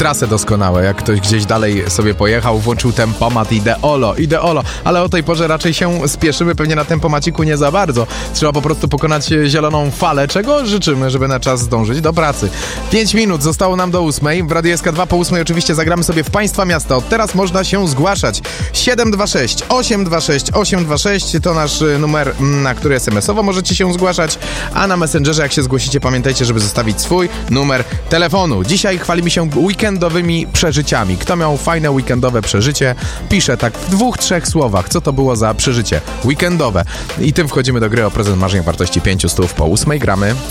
trasę doskonałe. Jak ktoś gdzieś dalej sobie pojechał, włączył tempomat, ideolo. Ale o tej porze raczej się spieszymy, pewnie na tempomaciku nie za bardzo. Trzeba po prostu pokonać zieloną falę, czego życzymy, żeby na czas zdążyć do pracy. 5 minut zostało nam do 8. W Radiu SK2 po 8 oczywiście zagramy sobie w Państwa Miasta. Od teraz można się zgłaszać. 726 826 826 to nasz numer, na który SMS-owo możecie się zgłaszać, a na Messengerze jak się zgłosicie, pamiętajcie, żeby zostawić swój numer telefonu. Dzisiaj chwalimy się weekendowymi przeżyciami. Kto miał fajne weekendowe przeżycie, pisze tak w 2-3 słowach, co to było za przeżycie weekendowe. I tym wchodzimy do gry o prezent marzeń o wartości 500 po 8 gramy.